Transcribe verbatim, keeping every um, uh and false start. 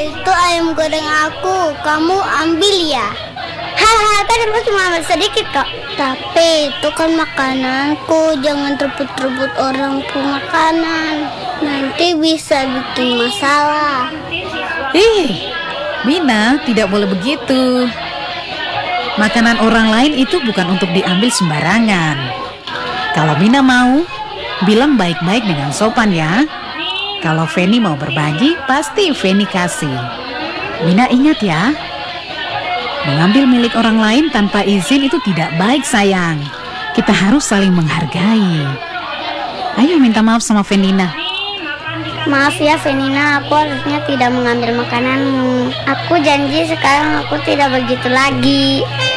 Itu ayam goreng aku, kamu ambil ya? Haha, kan aku cuma ambil sedikit kok. Tapi itu kan makananku, jangan rebut-rebut orang punya makanan. Nanti bisa bikin masalah. Ih, Mina, tidak boleh begitu. Makanan orang lain itu bukan untuk diambil sembarangan. Kalau Mina mau, bilang baik-baik dengan sopan ya. Kalau Feni mau berbagi, pasti Feni kasih. Mina ingat ya, mengambil milik orang lain tanpa izin itu tidak baik sayang. Kita harus saling menghargai. Ayo minta maaf sama Venina. Maaf ya Venina, aku harusnya tidak mengambil makananmu. Aku janji sekarang aku tidak begitu lagi.